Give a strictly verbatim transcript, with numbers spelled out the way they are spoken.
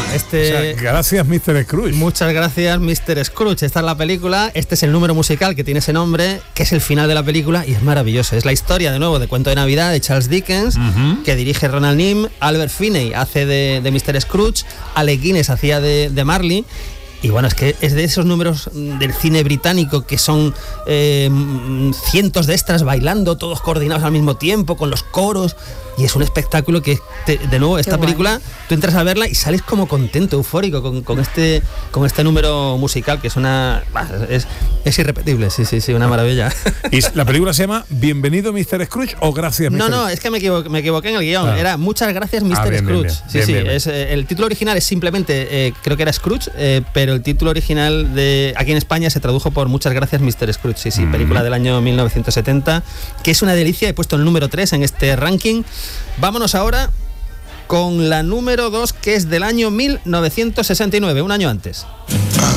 este... O sea, gracias, mister Scrooge. Muchas gracias, mister Scrooge. Esta es la película, este es el número musical que tiene ese nombre, que es el final de la película y es maravilloso. Es la historia, de nuevo, de Cuento de Navidad de Charles Dickens, uh-huh. que dirige Ronald Neame. Albert Finney hace de, de mister Scrooge, Alec Guinness hacía de, de Marley. Y bueno, es que es de esos números del cine británico que son eh, cientos de extras bailando, todos coordinados al mismo tiempo, con los coros. Y es un espectáculo que, te, de nuevo, esta Qué película, guay. Tú entras a verla y sales como contento, eufórico, con, con, este, con este número musical, que es una... Es, es irrepetible, sí, sí, sí, una maravilla. ¿Y la película se llama Bienvenido, mister Scrooge o Gracias, mister No, no, es que me equivoqué, me equivoqué en el guión. Ah. Era Muchas gracias, mister Ah, bien, Scrooge. Bien, bien. Sí, bien, sí, bien, bien. Es, eh, el título original es simplemente, eh, creo que era Scrooge, eh, pero el título original de aquí en España se tradujo por Muchas gracias, mister Scrooge. Sí, sí, mm. película del año mil novecientos setenta, que es una delicia. He puesto el número tres en este ranking. Vámonos ahora con la número dos, que es del año mil novecientos sesenta y nueve, un año antes.